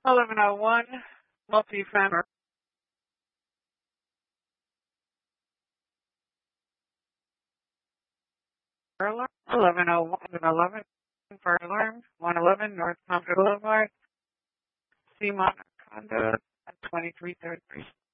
1101, multi-family. 1101, fire alarm, 111 North Compton Boulevard, Fremont, Condo, at 2333.